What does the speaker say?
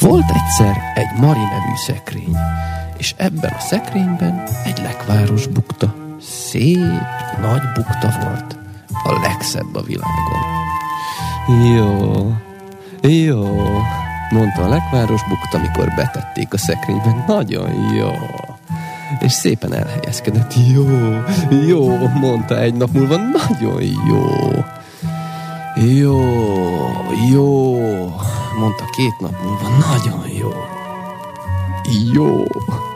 Volt egyszer egy Mari nevű szekrény, és ebben a szekrényben egy lekváros bukta. Szép, nagy bukta volt, a legszebb a világon. Jó, mondta a lekváros bukta, amikor betették a szekrényben. Nagyon jó. És szépen elhelyezkedett. Jó, mondta egy nap múlva. Nagyon jó, mondta 2 nap múlva. Nagyon jó.